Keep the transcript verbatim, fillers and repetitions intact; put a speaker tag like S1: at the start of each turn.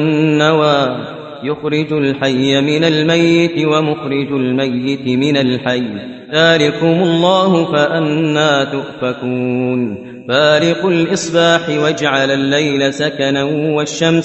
S1: النوى يخرج الحي من الميت ومخرج الميت من الحي ذلكم الله فأنى تؤفكون فالق الإصباح وجعل الليل سكنا والشمس